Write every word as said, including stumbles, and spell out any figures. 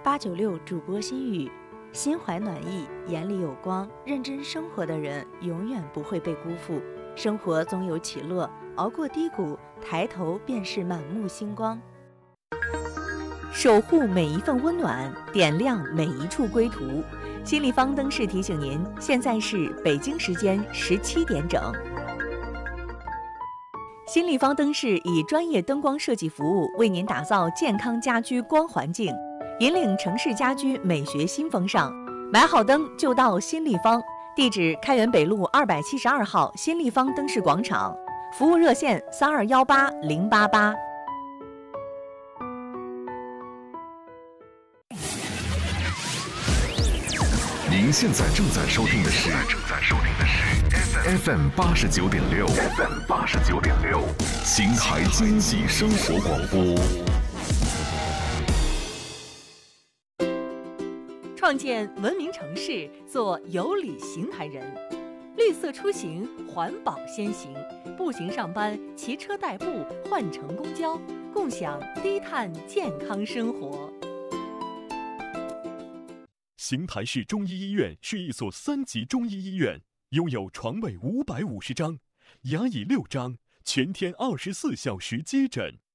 八九六主播心语，心怀暖意，眼里有光，认真生活的人永远不会被辜负。生活总有起落，熬过低谷，抬头便是满目星光。守护每一份温暖，点亮每一处归途。新立方灯饰提醒您，现在是北京时间十七点整。新立方灯饰以专业灯光设计服务，为您打造健康家居光环境，引领城市家居美学新风尚。买好灯就到新立方，地址开元北路二百七十二号新立方灯饰广场，服务热线三二幺八零八八。 您现在正在收听的是正在收听的是 F M 八十九点六 F M 八十九点六秦海经济生活广播。 创建文明城市，做有礼行台人。绿色出行，环保先行。步行上班，骑车代步，换乘公交，共享低碳健康生活。 邢台市中医医院是一所三级中医医院，拥有床位五百五十张，牙椅六张，全天二十四小时接诊。